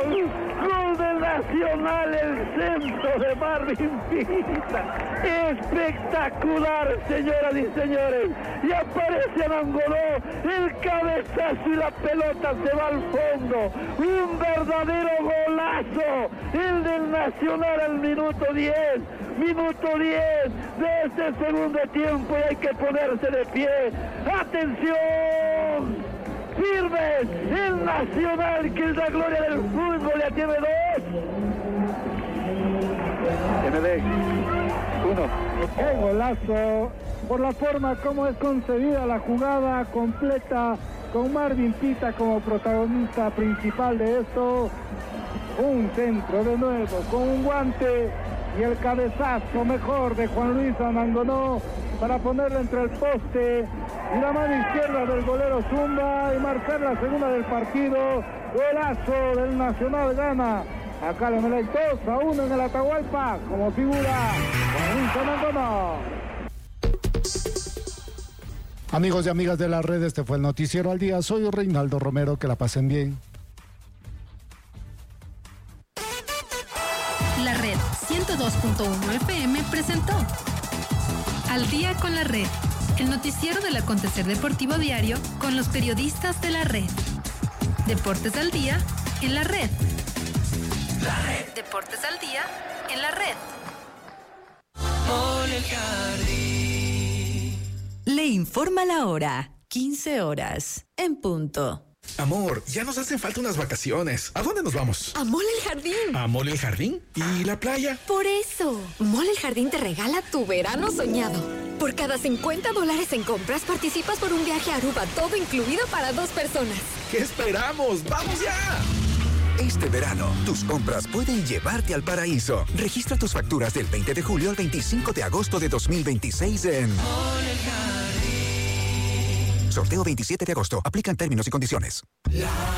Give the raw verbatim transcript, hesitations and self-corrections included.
gol, gol del Nacional, el centro de Marvin Pita, espectacular, señoras y señores, y aparece Anangoló, el cabezazo y la pelota se va al fondo, un verdadero golazo, el del Nacional al minuto diez, minuto diez de este segundo tiempo, y hay que ponerse de pie, atención, firmes, el Nacional, que es la gloria del fútbol, ya tiene dos, M D, uno. ¡Qué golazo! Por la forma como es concebida la jugada completa, con Marvin Pita como protagonista principal de esto. Un centro de nuevo, con un guante y el cabezazo mejor de Juan Luis Anangonó para ponerlo entre el poste y la mano izquierda del golero Zumba y marcar la segunda del partido. Golazo del Nacional, gana acá le Melec dos a uno en el Atahualpa, como figura Juan Luis Anangonó. Amigos y amigas de la red, este fue el Noticiero al Día. Soy Reinaldo Romero, que la pasen bien. La Red ciento dos punto uno F M presentó Al Día con la Red, el noticiero del acontecer deportivo diario con los periodistas de la red. Deportes al Día en la Red. La Red. Deportes al Día en la Red. Mole Jardín. Le informa la hora. quince horas en punto. Amor, ya nos hacen falta unas vacaciones. ¿A dónde nos vamos? A Mole el Jardín. ¿A Mole el Jardín? ¿Y la playa? Por eso, Mole el Jardín te regala tu verano soñado. Por cada cincuenta dólares en compras, participas por un viaje a Aruba, todo incluido para dos personas. ¿Qué esperamos? ¡Vamos ya! Este verano, tus compras pueden llevarte al paraíso. Registra tus facturas del veinte de julio al veinticinco de agosto de dos mil veintiséis en Mole el Jardín. Sorteo veintisiete de agosto. Aplican términos y condiciones. La